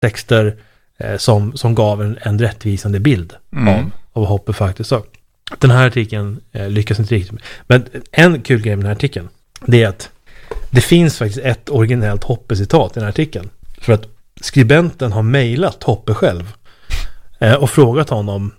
texter som gav en rättvisande bild av vad Hoppe faktiskt sa. Den här artikeln lyckas inte riktigt med. Men en kul grej med den här artikeln, det är att det finns faktiskt ett originellt Hoppe-citat i den här artikeln. För att skribenten har mejlat Hoppe själv och frågat honom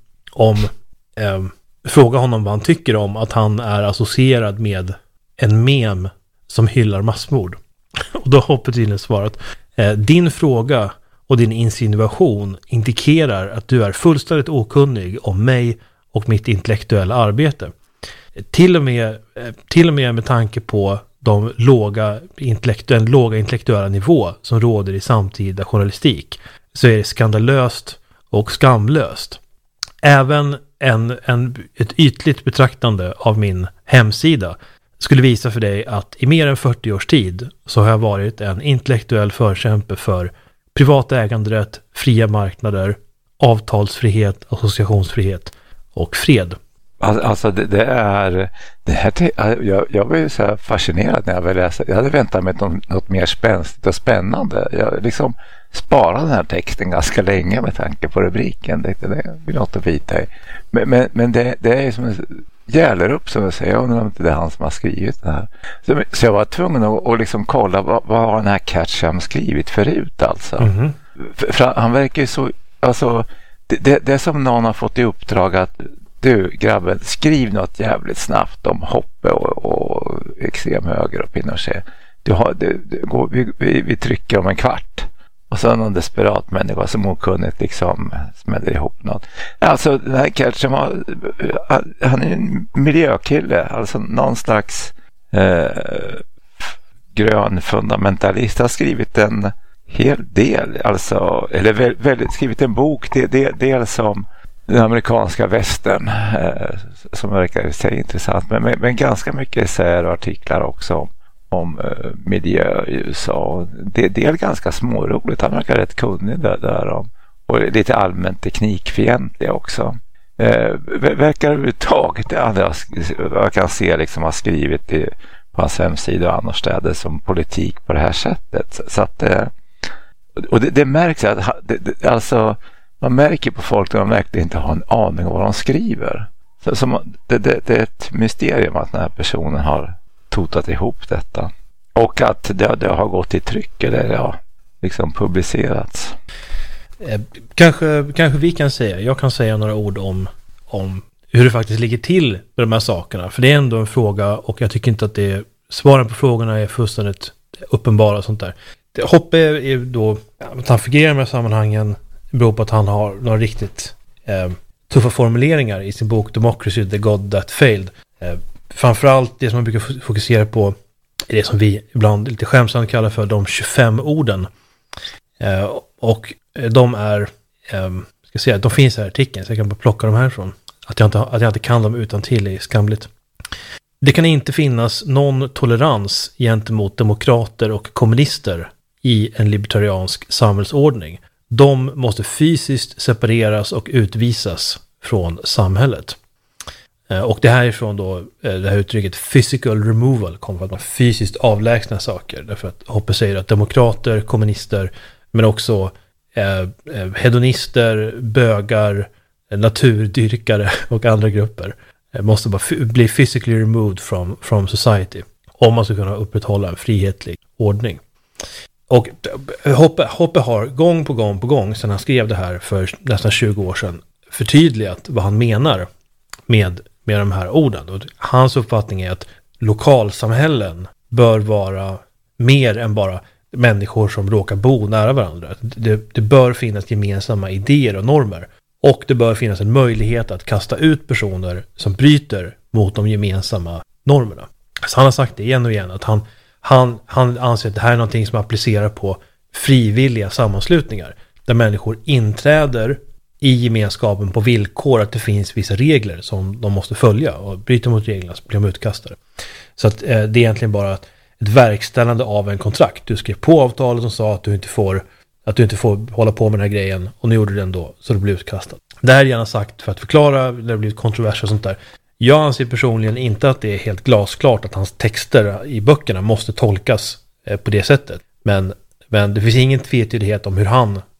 vad han tycker om att han är associerad med en mem som hyllar massmord. Och då har Hoppe tydligen svarat: din fråga och din insinuation indikerar att du är fullständigt okunnig om mig och mitt intellektuella arbete. Till och med med tanke på den låga intellektuella nivå som råder i samtida journalistik, så är det skandalöst och skamlöst. Även ett ytligt betraktande av min hemsida skulle visa för dig att i mer än 40 års tid så har jag varit en intellektuell förkämpe för privat äganderätt, fria marknader, avtalsfrihet, associationsfrihet och fred. Alltså det här, jag var ju så här fascinerad när jag väl läste. Jag hade väntat mig något mer spänstigt och spännande. Jag liksom sparade den här texten ganska länge med tanke på rubriken. Det vill jag inte vita i. Men det är ju som en Järlerup, som jag säger. Jag undrar om inte det är han som har skrivit det här. Så jag var tvungen att liksom kolla vad har den här Ketchum skrivit förut alltså. Mm-hmm. För han verkar ju så, alltså det är som någon har fått i uppdrag att du grabben, skriv något jävligt snabbt om Hoppe och extremhöger och Pinochet. Vi trycker om en kvart. Och så någon desperat människa som okunnigt liksom smäller ihop något. Alltså den här Ketchum, han är en miljökille. Alltså någon slags grön fundamentalist. Har skrivit en hel del. Alltså, eller väldigt skrivit en bok. Dels om den amerikanska västern som verkar sig intressant, men ganska mycket essäer och artiklar också om miljö i USA. Det är ganska småroligt. Han verkar rätt kunnig där om, och lite allmänt teknikfientlig också. Verkar överhuvudtaget jag kan se liksom har skrivit på hans hemsida och annorstädes som politik på det här sättet. Så att och det märks att alltså man märker på folk att de verkligen inte har en aning om vad de skriver. Så det är ett mysterium att den här personen har totat ihop detta. Och att det har gått i tryck eller liksom publicerats. Kanske vi kan säga, jag kan säga några ord om hur det faktiskt ligger till med de här sakerna. För det är ändå en fråga och jag tycker inte att svaren på frågorna är fullständigt uppenbara och sånt där. Hoppe är då, att han fungerar med sammanhangen beror på att han har några riktigt tuffa formuleringar i sin bok Democracy, The God That Failed. Framförallt det som man brukar fokusera på är det som vi ibland lite skämsamt kallar för de 25 orden. Och de är, de finns här i artikeln, så jag kan bara plocka dem härifrån. Att jag inte kan dem utan till är skamligt. Det kan inte finnas någon tolerans gentemot demokrater och kommunister i en libertariansk samhällsordning. De måste fysiskt separeras och utvisas från samhället. Och det här är från då det här uttrycket physical removal kommer från att man fysiskt avlägsnar saker. Därför att Hoppe säger att demokrater, kommunister, men också hedonister, bögar, naturdyrkare och andra grupper måste bara bli physically removed from society om man ska kunna upprätthålla en frihetlig ordning. Och Hoppe har gång på gång sedan han skrev det här för nästan 20 år sedan förtydligat vad han menar med de här orden. Och hans uppfattning är att lokalsamhällen bör vara mer än bara människor som råkar bo nära varandra. Det bör finnas gemensamma idéer och normer. Och det bör finnas en möjlighet att kasta ut personer som bryter mot de gemensamma normerna. Så han har sagt det igen och igen att han anser att det här är någonting som applicerar på frivilliga sammanslutningar. Där människor inträder i gemenskapen på villkor att det finns vissa regler som de måste följa. Och bryter mot reglerna så blir de utkastade. Så att det är egentligen bara ett verkställande av en kontrakt. Du skrev på avtalet och sa att du inte får hålla på med den här grejen. Och nu gjorde du det ändå, så du blev utkastad. Det här är gärna sagt för att förklara när det blir kontroverser och sånt där. Jag anser personligen inte att det är helt glasklart att hans texter i böckerna måste tolkas på det sättet. Men det finns ingen tvetydighet om hur han